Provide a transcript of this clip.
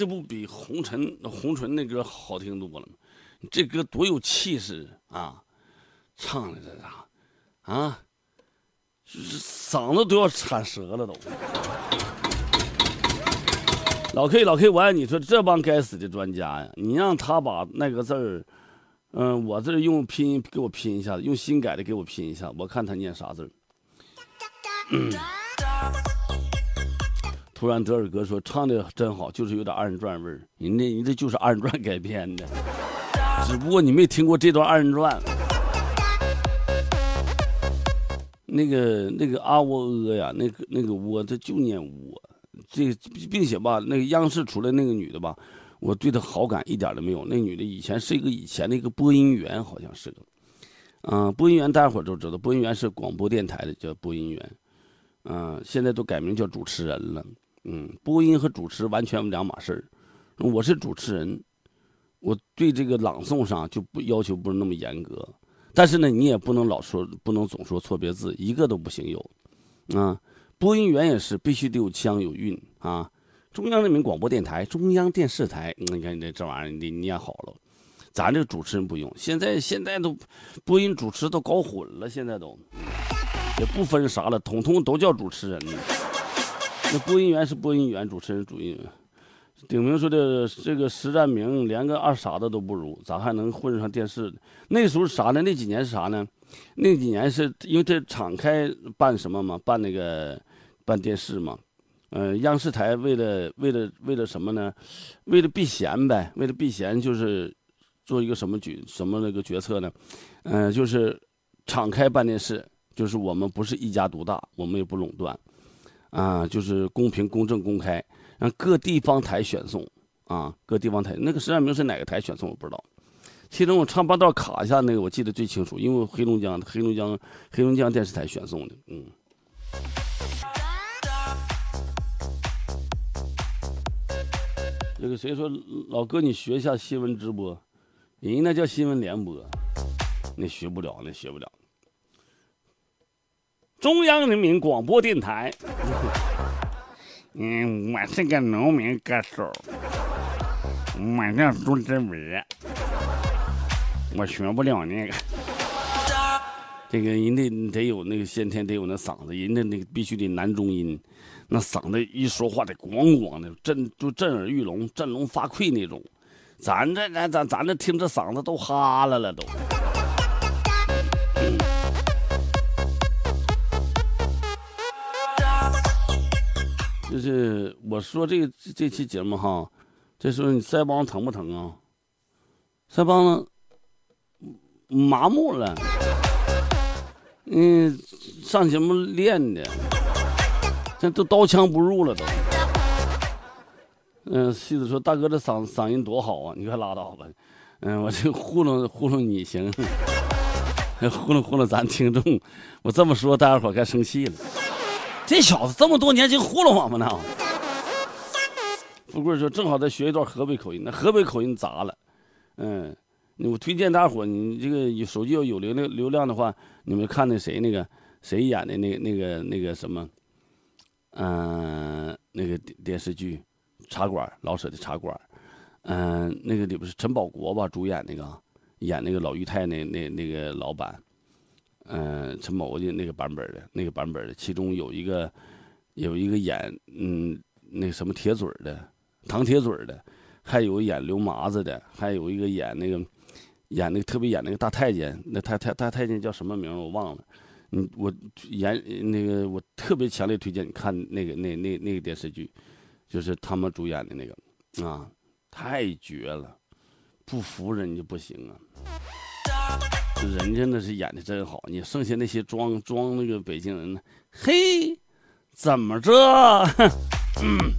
这不比红唇那歌好听多了吗？这歌多有气势啊！唱的这啥啊？嗓子都要铲折了都。老 K， 我爱你说这帮该死的专家呀！你让他把那个字儿，我这用拼音给我拼一下，用新改的给我拼一下，我看他念啥字儿。突然德尔哥说唱的真好，就是有点二人转味儿。人家就是二人转改编的，只不过你没听过这段二人转。那个阿窝阿呀，那个窝，这就念窝。这并且吧，那个央视出来那个女的吧，我对她好感一点都没有。那女的以前的一个播音员，好像是个，播音员大家伙都知道，播音员是广播电台的叫播音员，现在都改名叫主持人了。播音和主持完全两码事儿。我是主持人，我对这个朗诵上就不要求不是那么严格，但是呢，你也不能总说错别字，一个都不行有，播音员也是必须得有腔有韵啊！中央人民广播电台、中央电视台，你看这玩意儿你得念好了。咱这个主持人不用，现在都播音主持都搞混了，现在都也不分啥了，统统都叫主持人。那播音员是播音员，主持人主音员。鼎明说的这个实战名连个二傻子都不如，咋还能混上电视？那时候啥呢？那几年是啥呢？那几年是因为这敞开办什么嘛？办电视嘛，央视台为了什么呢？为了避嫌呗，为了避嫌就是做一个什么那个决策呢？就是敞开办电视，就是我们不是一家独大，我们也不垄断，就是公平、公正、公开，让各地方台选送各地方台那个实战名是哪个台选送我不知道。其中我唱半道卡一下那个我记得最清楚，因为黑龙江电视台选送的。这个谁说老哥你学一下新闻直播，人家那叫新闻联播，那学不了。中央人民广播电台。我是个农民歌手，我叫朱志伟，我学不了那个。这个人家得有那个先天得有那嗓子，人家那个必须得男中音，那嗓子一说话得咣咣的，震耳欲聋，振聋发聩那种。咱这听着嗓子都哈了都。就是我说这期节目哈，这时候你腮帮疼不疼啊？腮帮麻木了。上节目练的，这都刀枪不入了都。戏子说大哥这嗓音多好啊，你快拉倒吧。我这糊弄你行，糊弄咱听众。我这么说大家伙该生气了。这小子这么多年就糊弄我们呢。富贵说正好再学一段河北口音，那河北口音砸了。我推荐大伙，你这个手机要有流量的话，你们看那谁演的那个什么，那个电视剧茶馆，老舍的茶馆，那个里边是陈宝国吧主演演那个老裕泰那个老板，陈宝国的那个版本的，其中有一个演那个什么铁嘴的唐铁嘴的，还有演刘麻子的，还有一个演那个特别演那个大太监，那大太监叫什么名我忘了。我我特别强烈推荐你看那个电视剧，就是他们主演的那个太绝了，不服人家不行啊。人家那是演的真好，你剩下那些装那个北京人呢，嘿，怎么着？